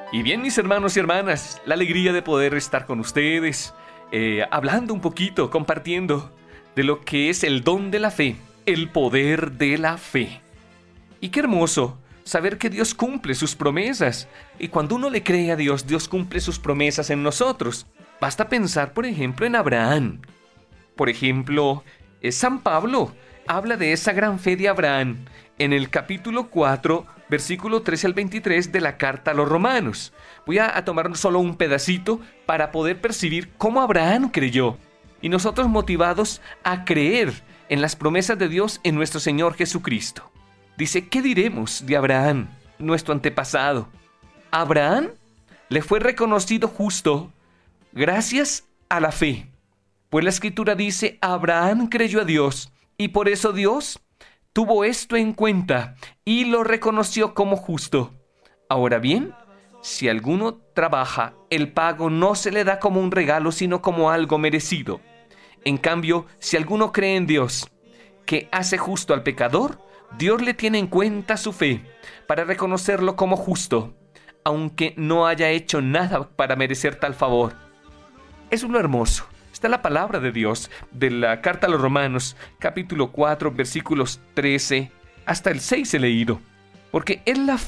Y bien, mis hermanos y hermanas, la alegría de poder estar con ustedes, hablando un poquito, compartiendo de lo que es el don de la fe, el poder de la fe. Y qué hermoso saber que Dios cumple sus promesas. Y cuando uno le cree a Dios, Dios cumple sus promesas en nosotros. Basta pensar, por ejemplo, en Abraham. Por ejemplo, San Pablo habla de esa gran fe de Abraham en el capítulo 4, versículo 13 al 23 de la carta a los Romanos. Voy a tomar solo un pedacito para poder percibir cómo Abraham creyó. Y nosotros motivados a creer en las promesas de Dios en nuestro Señor Jesucristo. Dice, ¿qué diremos de Abraham, nuestro antepasado? Abraham le fue reconocido justo gracias a la fe. Pues la Escritura dice, Abraham creyó a Dios y por eso Dios tuvo esto en cuenta y lo reconoció como justo. Ahora bien, si alguno trabaja, el pago no se le da como un regalo, sino como algo merecido. En cambio, si alguno cree en Dios, que hace justo al pecador, Dios le tiene en cuenta su fe para reconocerlo como justo, aunque no haya hecho nada para merecer tal favor. Es lo hermoso. Está la palabra de Dios de la carta a los Romanos, capítulo 4, versículos 13 hasta el 6 he leído. Porque es la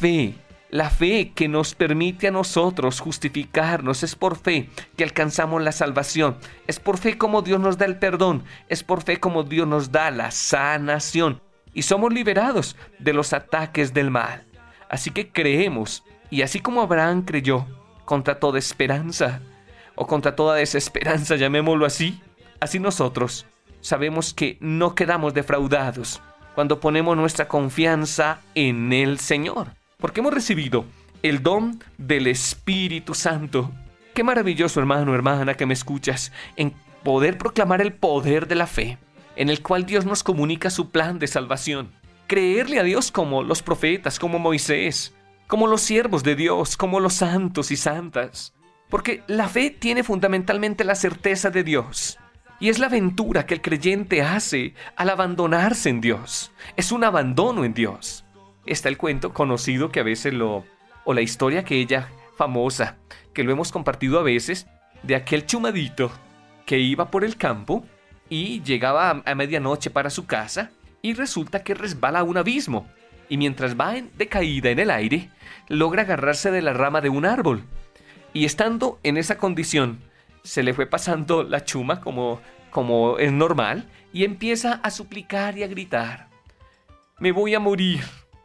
fe que nos permite a nosotros justificarnos. Es por fe que alcanzamos la salvación. Es por fe como Dios nos da el perdón. Es por fe como Dios nos da la sanación. Y somos liberados de los ataques del mal. Así que creemos, y así como Abraham creyó, contra toda esperanza, o contra toda desesperanza, llamémoslo así, así nosotros sabemos que no quedamos defraudados cuando ponemos nuestra confianza en el Señor, porque hemos recibido el don del Espíritu Santo. Qué maravilloso, hermano, hermana, que me escuchas, en poder proclamar el poder de la fe, en el cual Dios nos comunica su plan de salvación. Creerle a Dios como los profetas, como Moisés, como los siervos de Dios, como los santos y santas. Porque la fe tiene fundamentalmente la certeza de Dios. Y es la aventura que el creyente hace al abandonarse en Dios. Es un abandono en Dios. Está el cuento conocido que a veces o la historia aquella famosa, que lo hemos compartido a veces, de aquel chumadito que iba por el campo y llegaba a medianoche para su casa y resulta que resbala a un abismo. Y mientras va de caída en el aire, logra agarrarse de la rama de un árbol. Y estando en esa condición, se le fue pasando la chuma como es normal y empieza a suplicar y a gritar. Me voy a morir.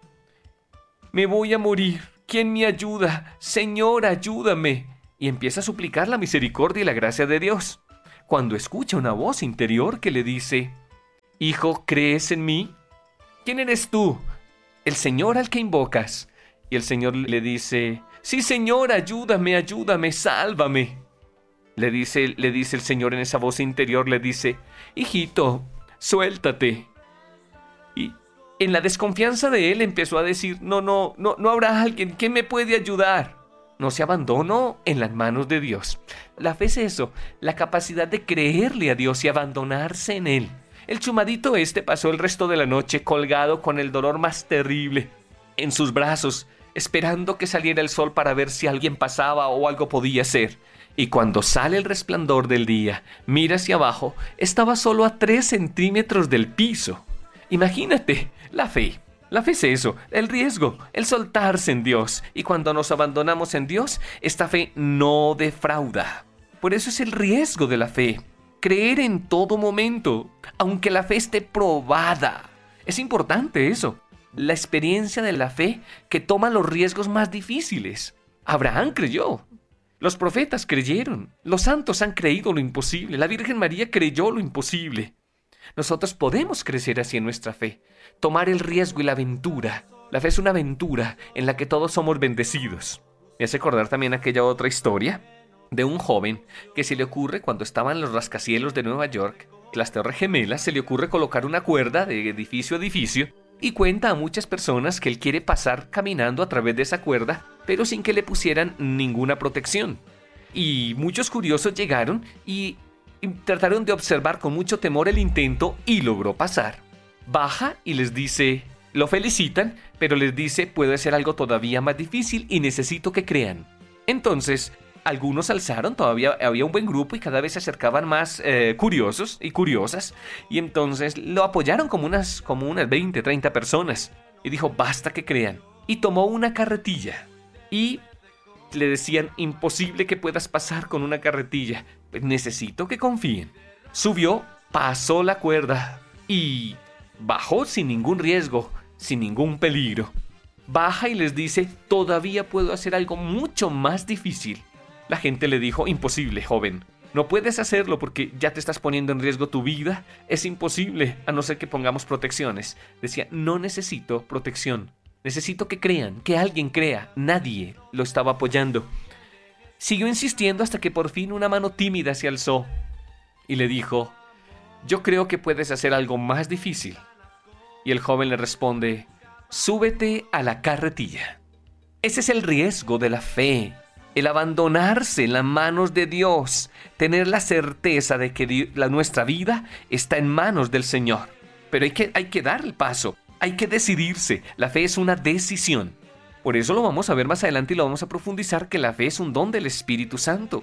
Me voy a morir. ¿Quién me ayuda? Señor, ayúdame. Y empieza a suplicar la misericordia y la gracia de Dios. Cuando escucha una voz interior que le dice, Hijo, ¿crees en mí? ¿Quién eres tú? El Señor al que invocas. Y el Señor le dice, sí, Señor, ayúdame, ayúdame, sálvame. Le dice el Señor en esa voz interior, le dice, hijito, suéltate. Y en la desconfianza de él empezó a decir, no habrá alguien que me puede ayudar. No se abandonó en las manos de Dios. La fe es eso, la capacidad de creerle a Dios y abandonarse en él. El chumadito pasó el resto de la noche colgado con el dolor más terrible en sus brazos, esperando que saliera el sol para ver si alguien pasaba o algo podía ser. Y cuando sale el resplandor del día, mira hacia abajo, estaba solo a 3 centímetros del piso. Imagínate, la fe. La fe es eso, el riesgo, el soltarse en Dios. Y cuando nos abandonamos en Dios, esta fe no defrauda. Por eso es el riesgo de la fe. Creer en todo momento, aunque la fe esté probada. Es importante eso. La experiencia de la fe que toma los riesgos más difíciles. Abraham creyó. Los profetas creyeron. Los santos han creído lo imposible. La Virgen María creyó lo imposible. Nosotros podemos crecer así en nuestra fe. Tomar el riesgo y la aventura. La fe es una aventura en la que todos somos bendecidos. Me hace acordar también aquella otra historia de un joven que se le ocurre cuando estaba en los rascacielos de Nueva York, las Torres Gemelas, se le ocurre colocar una cuerda de edificio a edificio y cuenta a muchas personas que él quiere pasar caminando a través de esa cuerda, pero sin que le pusieran ninguna protección. Y muchos curiosos llegaron y trataron de observar con mucho temor el intento y logró pasar. Baja y les dice, lo felicitan, pero les dice, puede ser algo todavía más difícil y necesito que crean. Entonces, algunos alzaron, todavía había un buen grupo y cada vez se acercaban más curiosos y curiosas. Y entonces lo apoyaron como unas 20, 30 personas. Y dijo, basta que crean. Y tomó una carretilla. Y le decían, imposible que puedas pasar con una carretilla. Necesito que confíen. Subió, pasó la cuerda y bajó sin ningún riesgo, sin ningún peligro. Baja y les dice, todavía puedo hacer algo mucho más difícil. La gente le dijo, imposible, joven. No puedes hacerlo porque ya te estás poniendo en riesgo tu vida. Es imposible, a no ser que pongamos protecciones. Decía, no necesito protección. Necesito que crean, que alguien crea. Nadie lo estaba apoyando. Siguió insistiendo hasta que por fin una mano tímida se alzó y le dijo, yo creo que puedes hacer algo más difícil. Y el joven le responde, súbete a la carretilla. Ese es el riesgo de la fe, el abandonarse en las manos de Dios, tener la certeza de que nuestra vida está en manos del Señor. Pero hay que dar el paso, hay que decidirse. La fe es una decisión. Por eso lo vamos a ver más adelante y lo vamos a profundizar, que la fe es un don del Espíritu Santo.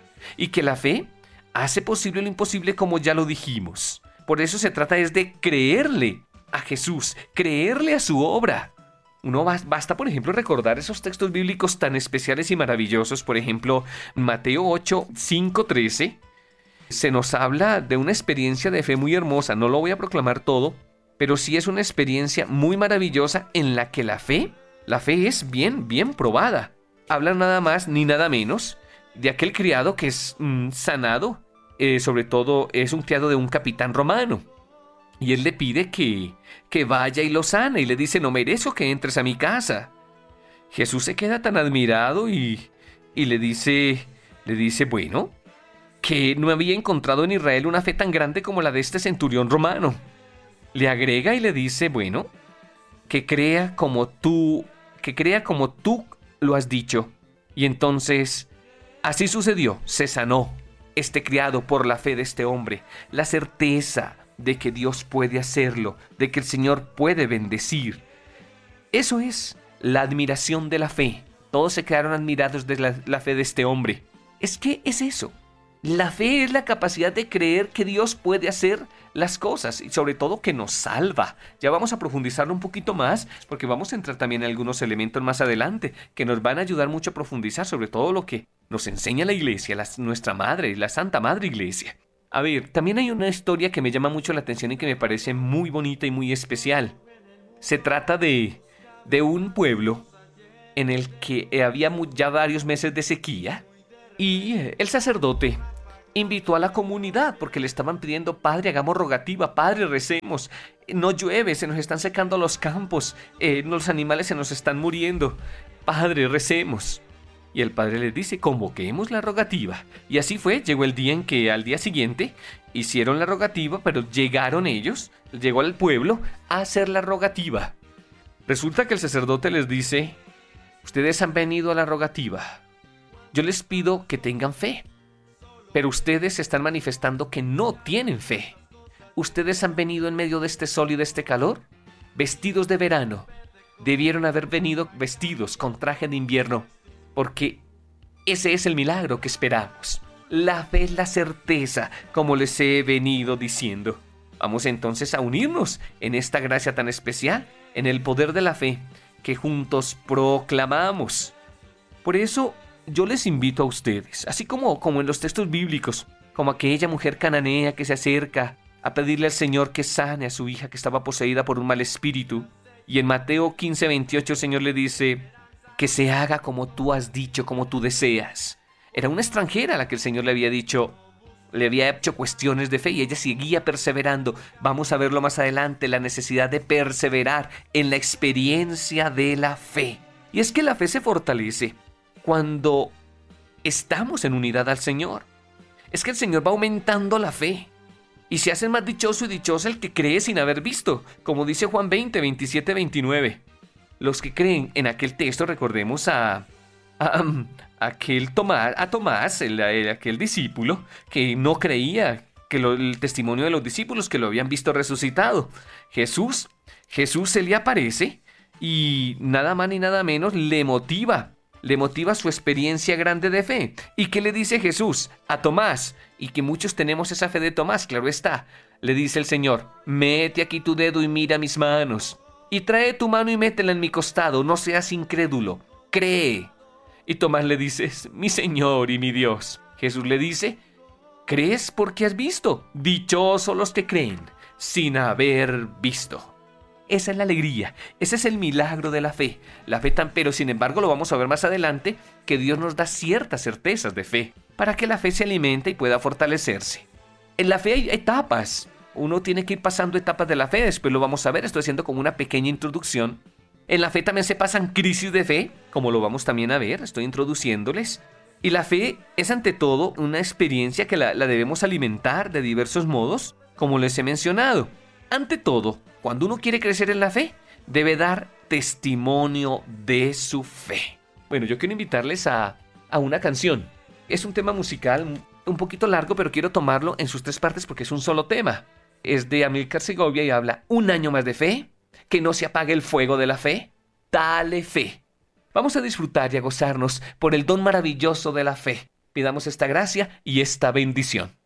Y que la fe hace posible lo imposible, como ya lo dijimos. Por eso se trata es de creerle a Jesús, creerle a su obra. Basta, por ejemplo, recordar esos textos bíblicos tan especiales y maravillosos. Por ejemplo, Mateo 8, 5, 13. Se nos habla de una experiencia de fe muy hermosa. No lo voy a proclamar todo, pero sí es una experiencia muy maravillosa en la que la fe es bien probada. Habla nada más ni nada menos de aquel criado que es sanado. Sobre todo es un criado de un capitán romano. Y él le pide que vaya y lo sana, y le dice, no merezco que entres a mi casa. Jesús se queda tan admirado y le dice, bueno, que no había encontrado en Israel una fe tan grande como la de este centurión romano. Le agrega y le dice, bueno, que crea como tú lo has dicho. Y entonces, así sucedió, se sanó este criado por la fe de este hombre, la certeza de que Dios puede hacerlo, de que el Señor puede bendecir. Eso es la admiración de la fe. Todos se quedaron admirados de la fe de este hombre. Es que es eso. La fe es la capacidad de creer que Dios puede hacer las cosas y sobre todo que nos salva. Ya vamos a profundizarlo un poquito más porque vamos a entrar también en algunos elementos más adelante que nos van a ayudar mucho a profundizar sobre todo lo que nos enseña la iglesia, nuestra madre, la Santa Madre Iglesia. A ver, también hay una historia que me llama mucho la atención y que me parece muy bonita y muy especial. Se trata de un pueblo en el que había ya varios meses de sequía y el sacerdote invitó a la comunidad porque le estaban pidiendo, padre, hagamos rogativa, padre, recemos, no llueve, se nos están secando los campos, los animales se nos están muriendo, padre, recemos. Y el padre les dice, convoquemos la rogativa. Y así fue, llegó el día en que al día siguiente hicieron la rogativa, pero llegó al pueblo a hacer la rogativa. Resulta que el sacerdote les dice, ustedes han venido a la rogativa, yo les pido que tengan fe, pero ustedes están manifestando que no tienen fe. Ustedes han venido en medio de este sol y de este calor, vestidos de verano. Debieron haber venido vestidos con traje de invierno, porque ese es el milagro que esperamos. La fe es la certeza, como les he venido diciendo. Vamos entonces a unirnos en esta gracia tan especial, en el poder de la fe que juntos proclamamos. Por eso yo les invito a ustedes, así como en los textos bíblicos, como aquella mujer cananea que se acerca a pedirle al Señor que sane a su hija que estaba poseída por un mal espíritu. Y en Mateo 15, 28 el Señor le dice, que se haga como tú has dicho, como tú deseas. Era una extranjera a la que el Señor le había hecho cuestiones de fe y ella seguía perseverando. Vamos a verlo más adelante, la necesidad de perseverar en la experiencia de la fe. Y es que la fe se fortalece cuando estamos en unidad al Señor. Es que el Señor va aumentando la fe y se hace más dichoso y dichosa el que cree sin haber visto, como dice Juan 20, 27, 29. Los que creen en aquel texto, recordemos a Tomás, aquel discípulo que no creía que el testimonio de los discípulos que lo habían visto resucitado. Jesús se le aparece y nada más ni nada menos le motiva le motiva su experiencia grande de fe. ¿Y qué le dice Jesús a Tomás? Y que muchos tenemos esa fe de Tomás, claro está. Le dice el Señor, mete aquí tu dedo y mira mis manos. Y trae tu mano y métela en mi costado, no seas incrédulo, cree. Y Tomás le dice, mi Señor y mi Dios. Jesús le dice, ¿crees porque has visto? Dichosos los que creen sin haber visto. Esa es la alegría, ese es el milagro de la fe. Pero sin embargo lo vamos a ver más adelante, que Dios nos da ciertas certezas de fe, para que la fe se alimente y pueda fortalecerse. En la fe hay etapas, uno tiene que ir pasando etapas de la fe, después lo vamos a ver, estoy haciendo como una pequeña introducción. En la fe también se pasan crisis de fe, como lo vamos también a ver, estoy introduciéndoles. Y la fe es ante todo una experiencia que la debemos alimentar de diversos modos, como les he mencionado. Ante todo, cuando uno quiere crecer en la fe, debe dar testimonio de su fe. Bueno, yo quiero invitarles a una canción. Es un tema musical un poquito largo, pero quiero tomarlo en sus 3 partes porque es un solo tema. Es de Amílcar Segovia y habla un año más de fe, que no se apague el fuego de la fe, dale fe. Vamos a disfrutar y a gozarnos por el don maravilloso de la fe. Pidamos esta gracia y esta bendición.